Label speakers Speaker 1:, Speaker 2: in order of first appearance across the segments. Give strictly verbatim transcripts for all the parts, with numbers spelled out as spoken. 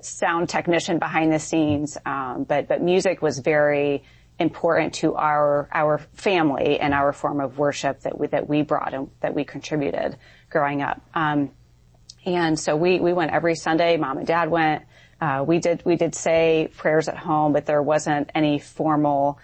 Speaker 1: sound technician behind the scenes, um, but but music was very important to our our family and our form of worship that we that we brought and that we contributed growing up. Um, and so we we went every Sunday. Mom and Dad went. Uh, we did we did say prayers at home, but there wasn't any formal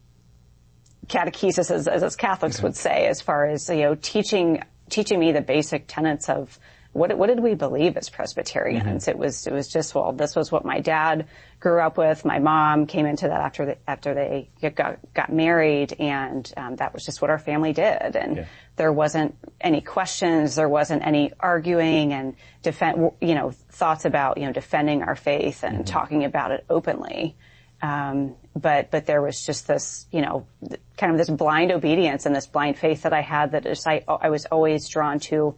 Speaker 1: catechesis, as, as Catholics mm-hmm. would say, as far as, you know, teaching teaching me the basic tenets of what what did we believe as Presbyterians. Mm-hmm. It was it was just, well, this was what my dad grew up with. My mom came into that after the, after they got got married, and um, that was just what our family did. And yeah. there wasn't any questions, there wasn't any arguing and defend, you know, thoughts about, you know, defending our faith and mm-hmm. talking about it openly. Um, but, but there was just this, you know, kind of this blind obedience and this blind faith that I had that is, I, I was always drawn to,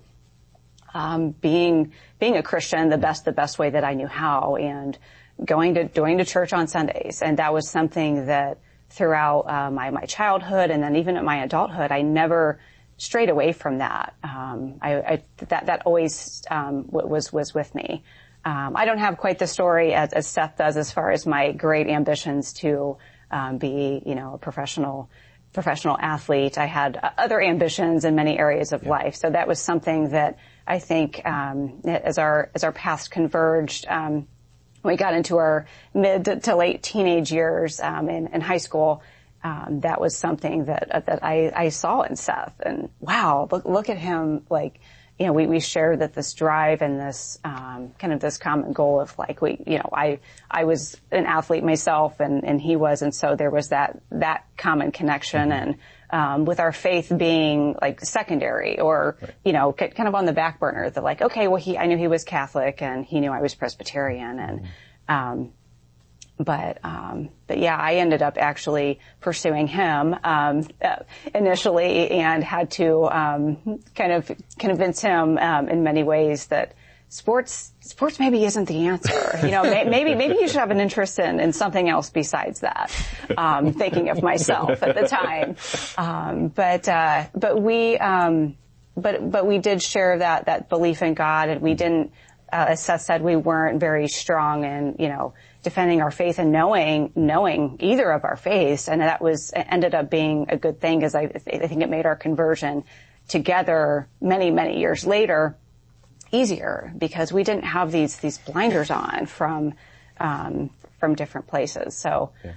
Speaker 1: um, being, being a Christian the best, the best way that I knew how, and going to, going to church on Sundays. And that was something that throughout, uh, my, my childhood and then even at my adulthood, I never strayed away from that. Um, I, I, that, that always, um, was, was with me. Um, I don't have quite the story as, as Seth does as far as my great ambitions to um, be, you know, a professional professional athlete. I had uh, other ambitions in many areas of yeah. life, so that was something that I think um, as our as our paths converged, um, when we got into our mid to late teenage years um, in, in high school. Um, that was something that uh, that I, I saw in Seth, and wow, look look at him, like. You know, we, we share that this drive and this, um, kind of this common goal of like, we, you know, I, I was an athlete myself and, and he was. And so there was that, that common connection mm-hmm. and, um, with our faith being like secondary or, right. you know, c- kind of on the back burner that like, okay, well, he, I knew he was Catholic and he knew I was Presbyterian and, mm-hmm. um, But, um, but yeah, I ended up actually pursuing him, um, uh, initially and had to, um, kind of convince him, um, in many ways that sports, sports maybe isn't the answer. You know, may, maybe, maybe you should have an interest in, in something else besides that. Um, thinking of myself at the time. Um, but, uh, but we, um, but, but we did share that, that belief in God, and we didn't, uh, as Seth said, we weren't very strong in, you know, defending our faith and knowing, knowing either of our faiths. And that was, ended up being a good thing, because I, I think it made our conversion together many, many years later easier, because we didn't have these, these blinders on from, um, from different places. So,
Speaker 2: yeah.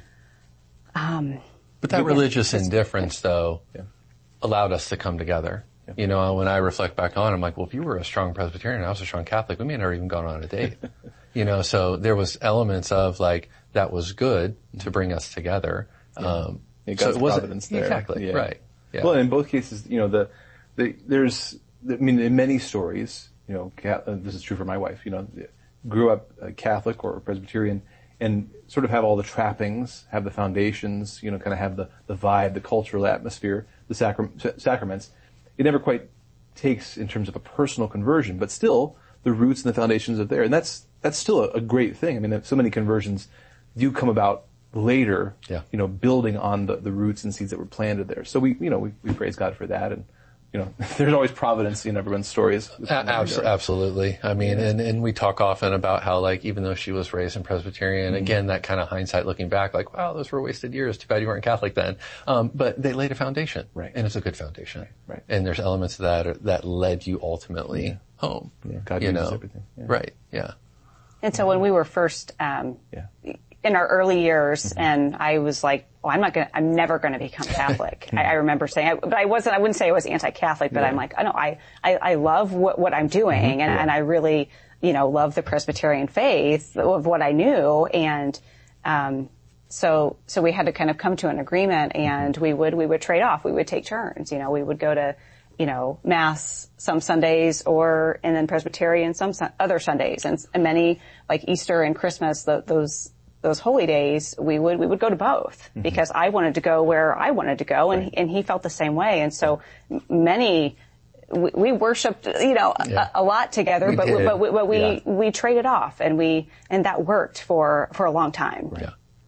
Speaker 1: um.
Speaker 2: But that religious indifference, though, yeah. allowed us to come together. Yeah. You know, when I reflect back on, I'm like, well, if you were a strong Presbyterian and I was a strong Catholic, we may never even gone on a date. You know, so there was elements of like, that was good to bring us together.
Speaker 3: Yeah.
Speaker 2: Um,
Speaker 3: it
Speaker 2: so
Speaker 3: got
Speaker 2: it wasn't,
Speaker 3: providence there.
Speaker 2: Exactly,
Speaker 3: yeah.
Speaker 2: right. Yeah.
Speaker 3: Well, in both cases, you know, the, the, there's, I mean, in many stories, you know, this is true for my wife, you know, grew up a Catholic or a Presbyterian and sort of have all the trappings, have the foundations, you know, kind of have the, the vibe, the cultural atmosphere, the sacram- sacraments. It never quite takes in terms of a personal conversion, but still the roots and the foundations are there. And that's, that's still a, a great thing. I mean, so many conversions do come about later,
Speaker 2: yeah.
Speaker 3: you know, building on the, the roots and seeds that were planted there. So we, you know, we, we praise God for that. And, you know, there's always providence in everyone's stories.
Speaker 2: Abs- absolutely. I mean, yeah. and, and we talk often about how, like, even though she was raised in Presbyterian, mm-hmm. again, that kind of hindsight looking back, like, wow, those were wasted years. Too bad you weren't Catholic then. Um, but they laid a foundation.
Speaker 3: Right.
Speaker 2: And it's a good foundation.
Speaker 3: Right. right.
Speaker 2: And there's elements of that that led you ultimately
Speaker 3: yeah.
Speaker 2: home.
Speaker 3: Yeah. God
Speaker 2: you
Speaker 3: uses
Speaker 2: know?
Speaker 3: everything. Yeah.
Speaker 2: Right. Yeah.
Speaker 1: And so when we were first, um,
Speaker 3: yeah.
Speaker 1: in our early years,
Speaker 3: mm-hmm. and
Speaker 1: I was like, well, I'm not gonna, I'm never gonna become Catholic. I, I remember saying, I, but I wasn't, I wouldn't say I was anti-Catholic, but yeah. I'm like, I know, I, I, I love what, what I'm doing, mm-hmm. and, yeah. and I really, you know, love the Presbyterian faith of what I knew, and, um, so, so we had to kind of come to an agreement, and mm-hmm. we would, we would trade off, we would take turns, you know, we would go to, you know, Mass some Sundays, or, and then Presbyterian some other Sundays, and, and many, like Easter and Christmas, the, those, those holy days, we would, we would go to both, mm-hmm. because I wanted to go where I wanted to go, and, right. and he felt the same way. And so many, we, we worshiped, you know, yeah. a, a lot together,
Speaker 2: we
Speaker 1: but,
Speaker 2: did.
Speaker 1: but, but we,
Speaker 2: yeah.
Speaker 1: we traded off, and we, and that worked for, for a long time.
Speaker 2: Right. Yeah.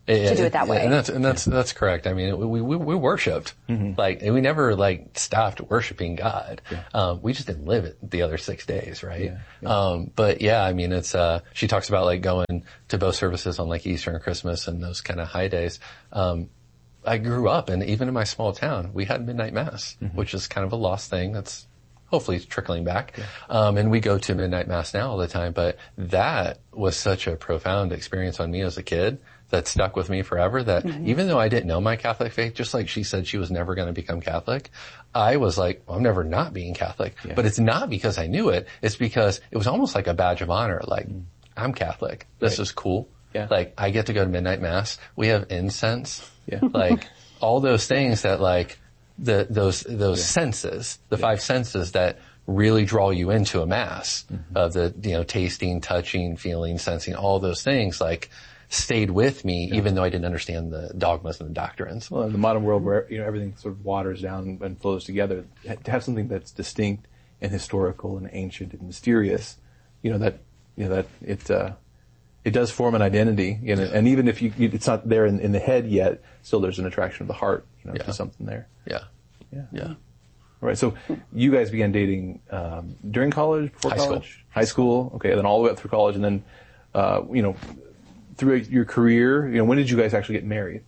Speaker 1: to do it that way.
Speaker 2: And that's, and that's, that's correct. I mean, we, we, we worshiped. Mm-hmm. Like, we never, like, stopped worshiping God. Yeah. Um, we just didn't live it the other six days, right? Yeah, yeah. Um, but yeah, I mean, it's, uh, she talks about, like, going to both services on, like, Easter and Christmas and those kind of high days. Um, I grew up, and even in my small town, we had midnight mass, mm-hmm. which is kind of a lost thing. That's hopefully trickling back. Yeah. Um, and we go to midnight mass now all the time, but that was such a profound experience on me as a kid that stuck with me forever, that mm-hmm. even though I didn't know my Catholic faith, just like she said she was never going to become Catholic, I was like, well, I'm never not being Catholic. Yeah. But it's not because I knew it. It's because it was almost like a badge of honor. Like, mm. I'm Catholic. This right. is cool. Yeah. Like, I get to go to midnight mass. We have incense. Yeah. Like, all those things that, like, the, those, those yeah. senses, the yeah. five senses that really draw you into a mass, mm-hmm. of the, you know, tasting, touching, feeling, sensing, all those things, like, stayed with me, yeah. even though I didn't understand the dogmas and the doctrines.
Speaker 3: Well, in the modern world where, you know, everything sort of waters down and flows together, to have something that's distinct and historical and ancient and mysterious, you know, that, you know, that it, uh, it does form an identity, you know, and even if you, it's not there in, in the head yet, still there's an attraction of the heart, you know, yeah. to something there.
Speaker 2: Yeah.
Speaker 3: Yeah. Yeah. All right. So you guys began dating, um, during college, before
Speaker 2: High
Speaker 3: college?
Speaker 2: School.
Speaker 3: High school. Okay. And then all the way up through college, and then, uh, you know, through your career, you know, when did you guys actually get married?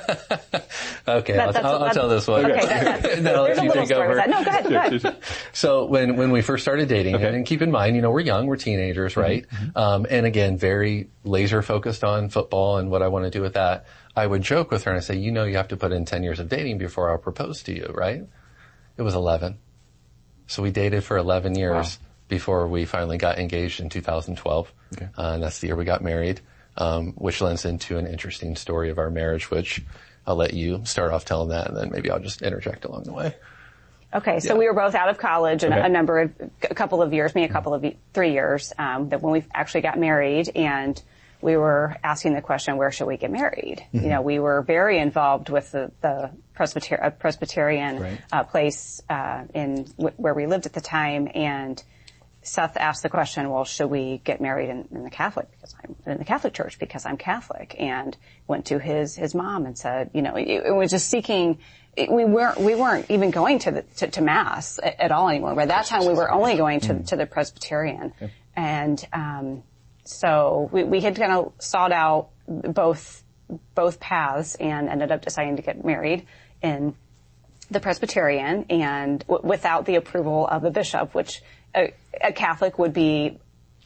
Speaker 2: Okay, that, I'll, I'll, I'll tell this one.
Speaker 1: Okay, that, that,
Speaker 2: no,
Speaker 1: there's a little story with that. No, go ahead, go ahead.
Speaker 2: So when, when we first started dating, okay. and keep in mind, you know, we're young, we're teenagers, right? Mm-hmm. Um, and again, very laser focused on football and what I want to do with that. I would joke with her and I say, you know, you have to put in ten years of dating before I'll propose to you, right? It was eleven. So we dated for eleven years wow. before we finally got engaged in two thousand twelve. Okay. Uh, and that's the year we got married. Um, which lends into an interesting story of our marriage, which I'll let you start off telling that, and then maybe I'll just interject along the way.
Speaker 1: Okay, so yeah. we were both out of college in okay. a number of, a couple of years, me a couple of, three years, um, that when we actually got married, and we were asking the question, where should we get married? Mm-hmm. You know, we were very involved with the, the Presbyter- uh, Presbyterian right. uh, place, uh, in, w- where we lived at the time, and Seth asked the question, well, should we get married in, in the Catholic, because I'm in the Catholic church because I'm Catholic, and went to his, his mom and said, you know, it, it was just seeking, it, we weren't, we weren't even going to the, to, to mass at, at all anymore. By that time we were only going to, mm. to the Presbyterian. Okay. And, um, so we, we had kind of sought out both, both paths and ended up deciding to get married in the Presbyterian, and w- without the approval of the bishop, which a, a Catholic would be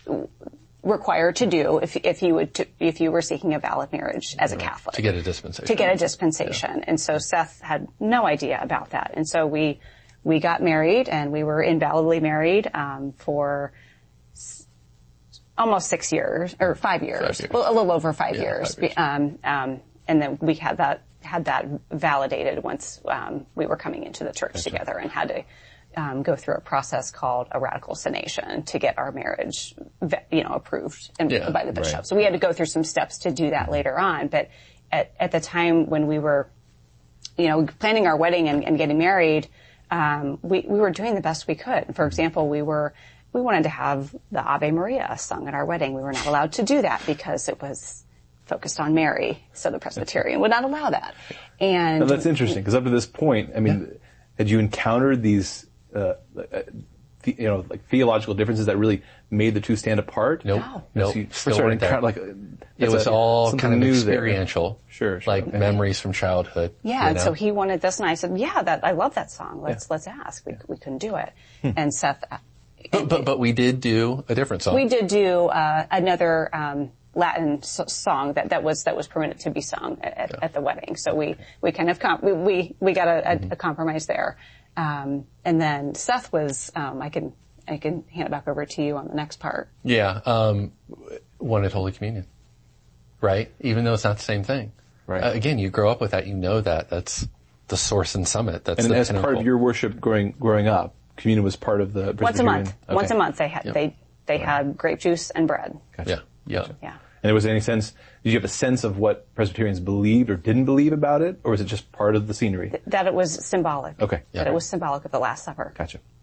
Speaker 1: required to do if if you would to, if you were seeking a valid marriage as a Catholic.
Speaker 2: To get a dispensation.
Speaker 1: To get a dispensation. Yeah. And so Seth had no idea about that. And so we we got married, and we were invalidly married um um s- almost six years or five years, five years. Well, a little over five yeah, years. Five years. Um um and then we had that had that validated once um we were coming into the church That's together right. and had to Um, go through a process called a radical synation to get our marriage, you know, approved and, yeah, by the bishop. Right. So we had to go through some steps to do that later on. But at, at the time when we were, you know, planning our wedding and, and getting married, um, we, we were doing the best we could. For example, we were, we wanted to have the Ave Maria sung at our wedding. We were not allowed to do that because it was focused on Mary. So the Presbyterian would not allow that. And
Speaker 3: now that's interesting, because up to this point, I mean, yeah. had you encountered these Uh, the, you know, like theological differences that really made the two stand apart?
Speaker 2: Nope.
Speaker 1: No.
Speaker 2: Nope.
Speaker 3: So
Speaker 2: Still weren't there.
Speaker 3: Like,
Speaker 2: it was a, all kind of experiential.
Speaker 3: There. Sure, sure.
Speaker 2: Like okay. memories from childhood.
Speaker 1: Yeah,
Speaker 2: you
Speaker 1: and
Speaker 2: know?
Speaker 1: so he wanted this, and I said, yeah, that, I love that song. Let's, yeah. let's ask. We, we couldn't do it. Hmm. And Seth,
Speaker 2: but, but, but we did do a different song.
Speaker 1: We did do, uh, another, um, Latin so- song that, that was, that was permitted to be sung at, yeah. at the wedding. So we, we kind of, com- we, we, we got a, a, mm-hmm. a compromise there. Um, and then Seth was, um, I can, I can hand it back over to you on the next part.
Speaker 2: Yeah, um, wanted Holy Communion. Right? Even though it's not the same thing.
Speaker 3: Right.
Speaker 2: Uh, again, you grow up with that, you know that. That's the source and summit. That's
Speaker 3: and
Speaker 2: the
Speaker 3: as
Speaker 2: pinnacle.
Speaker 3: part of your worship growing, growing up, communion was part of the Presbyterian?
Speaker 1: Once a month.
Speaker 3: Okay.
Speaker 1: Once a month they had, yep. they, they right. had grape juice and bread.
Speaker 3: Gotcha.
Speaker 2: Yeah. Yeah.
Speaker 3: Gotcha.
Speaker 1: Yeah.
Speaker 3: And there was any sense, did you have a sense of what Presbyterians believed or didn't believe about it? Or was it just part of the scenery?
Speaker 1: Th- that it was symbolic.
Speaker 3: Okay.
Speaker 1: Yeah. That it was symbolic of the Last Supper.
Speaker 3: Gotcha.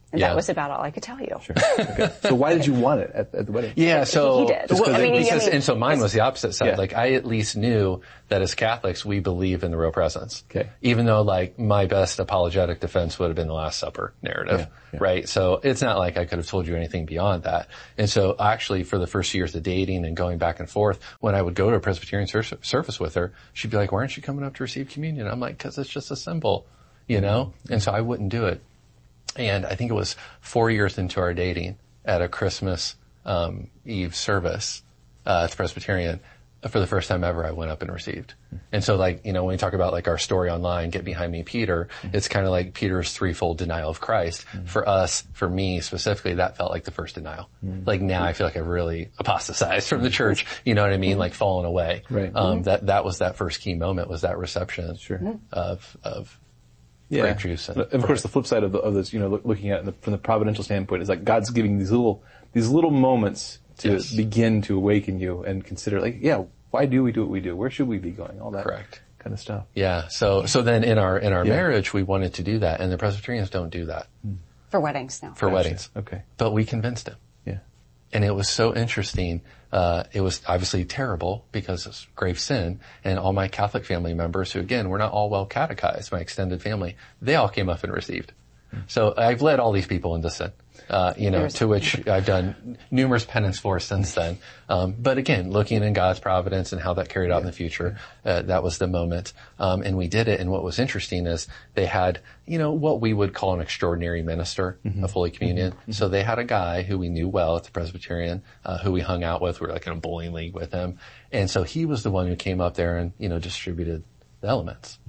Speaker 1: And
Speaker 2: Yeah.
Speaker 1: that was about all I could tell you.
Speaker 3: Sure. Okay. So why did you want it at, at the wedding?
Speaker 2: Yeah, so
Speaker 1: He did.
Speaker 2: well,
Speaker 1: I mean, he- I
Speaker 2: because,
Speaker 1: mean,
Speaker 2: and so mine was the opposite side.
Speaker 3: Yeah.
Speaker 2: Like I at least knew that as Catholics we believe in the real presence.
Speaker 3: Okay.
Speaker 2: Even though like my best apologetic defense would have been the Last Supper narrative,
Speaker 3: Yeah, yeah.
Speaker 2: right? So it's not like I could have told you anything beyond that. And so actually for the first years of dating and going back and forth, when I would go to a Presbyterian sur- service with her, she'd be like, "Why aren't you coming up to receive communion?" I'm like, "Cause it's just a symbol, you know?" And so I wouldn't do it. And I think it was four years into our dating at a Christmas um, Eve service uh, at the Presbyterian, for the first time ever, I went up and received. And so, like, you know, when we talk about like our story online, Get Behind Me, Peter, it's kind of like Peter's threefold denial of Christ. For us, for me specifically, that felt like the first denial. Like now, I feel like I've really apostatized from the church. You know what I mean? Like fallen away.
Speaker 3: Right.
Speaker 2: Um, that that was that first key moment. Was that reception
Speaker 3: Sure.
Speaker 2: of of
Speaker 3: Yeah.
Speaker 2: grape juice. And,
Speaker 3: of course, the flip side of, the, of this, you know, look, looking at it from the providential standpoint is like God's giving these little, these little moments to
Speaker 2: Yes.
Speaker 3: begin to awaken you and consider like, yeah, why do we do what we do? Where should we be going? All that
Speaker 2: Correct.
Speaker 3: kind of stuff.
Speaker 2: Yeah. So, so then in our, in our
Speaker 3: Yeah.
Speaker 2: marriage, we wanted to do that, and the Presbyterians don't do that
Speaker 1: For weddings now.
Speaker 2: for
Speaker 3: Gotcha.
Speaker 2: weddings.
Speaker 3: Okay.
Speaker 2: But we convinced him.
Speaker 3: Yeah.
Speaker 2: And it was so interesting. Uh, it was obviously terrible because it's grave sin, and all my Catholic family members, who again, we're not all well catechized, my extended family, they all came up and received. So I've led all these people into sin, uh, you know,
Speaker 1: There's-
Speaker 2: to which I've done numerous penance for since then. Um, but again, looking in God's providence and how that carried out in the future, uh, that was the moment. Um, and we did it. And what was interesting is they had, you know, what we would call an extraordinary minister of Holy Communion. So they had a guy who we knew well at the Presbyterian, uh, who we hung out with. We were like in a bowling league with him. And so he was the one who came up there and, you know, distributed the elements.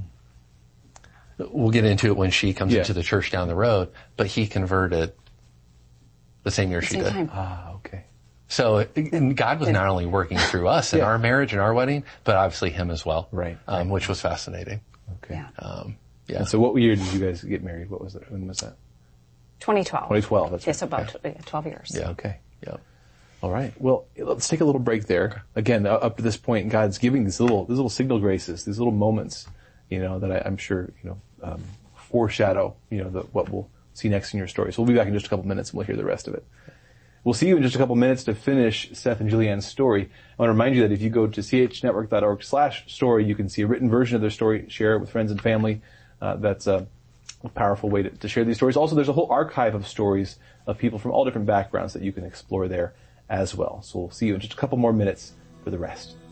Speaker 2: We'll get into it when she comes
Speaker 3: Yeah.
Speaker 2: into the church down the road, but he converted the same year she
Speaker 1: Same
Speaker 2: did.
Speaker 1: time.
Speaker 3: Ah, okay.
Speaker 2: So and God was not only working through us in
Speaker 3: Yeah.
Speaker 2: our marriage and our wedding, but obviously him as well.
Speaker 3: Right,
Speaker 2: Um,
Speaker 3: right.
Speaker 2: which was fascinating.
Speaker 3: Okay.
Speaker 1: Yeah.
Speaker 2: Um, yeah.
Speaker 3: And so what year did you guys get married? What was that? When was that?
Speaker 1: twenty twelve.
Speaker 3: twenty twelve, that's right.
Speaker 1: Yes, about uh, twelve years.
Speaker 2: Yeah.
Speaker 3: Okay.
Speaker 2: yeah.
Speaker 3: All right. Well, let's take a little break there. Again, uh, up to this point, God's giving these little, these little signal graces, these little moments, you know, that I, I'm sure, you know, um, foreshadow, you know, the, what we'll see next in your story. So we'll be back in just a couple minutes and we'll hear the rest of it. We'll see you in just a couple minutes to finish Seth and Julianne's story. I want to remind you that if you go to chnetwork.org slash story, you can see a written version of their story, share it with friends and family. Uh, that's a, a powerful way to, to share these stories. Also, there's a whole archive of stories of people from all different backgrounds that you can explore there as well. So we'll see you in just a couple more minutes for the rest.